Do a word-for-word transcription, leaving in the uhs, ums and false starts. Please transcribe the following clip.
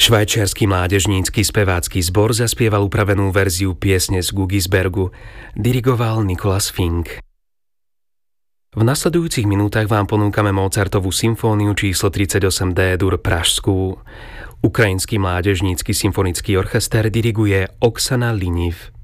Švajčiarsky mládežnícky spevácky zbor zaspieval upravenú verziu piesne z Gugisbergu. Dirigoval Nicolas Fink. V nasledujúcich minútach vám ponúkame Mozartovú symfóniu číslo tridsaťosem D-dur pražskú. Ukrajinský mládežnícky symfonický orchester diriguje Oksana Liniv.